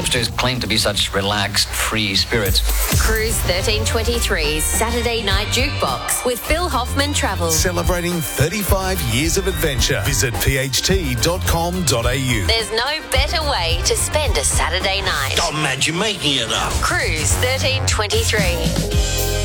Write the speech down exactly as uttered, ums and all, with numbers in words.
tipsters claim to be such relaxed, free spirits. Cruise thirteen twenty-three's Saturday Night Jukebox with Phil Hoffman Travel. Celebrating thirty-five years of adventure. Visit p h t dot com dot a u. There's no better way to spend a Saturday night. Don't imagine making it up. Cruise thirteen twenty-three.